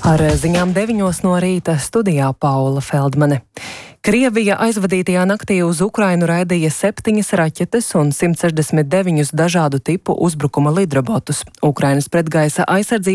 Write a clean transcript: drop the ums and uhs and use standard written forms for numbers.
Ar ziņām 9 no rīta studijā Paula Feldmane. Krievija aizvadītajā naktī uz Ukrainu raidīja 7 raķetes un 169 dažādu tipu uzbrukuma lidrobotus. Ukrainas pretgaisa aizsardzības